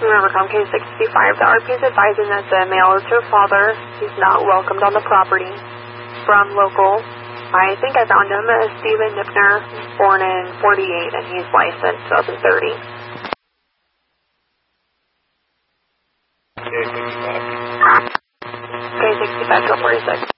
Rivercom, K65. The RP is advising that the male is her father. He's not welcomed on the property. From local, I think I found him as Stephen Nipner, born in 48, and he's licensed 2030. K65. K65, 46.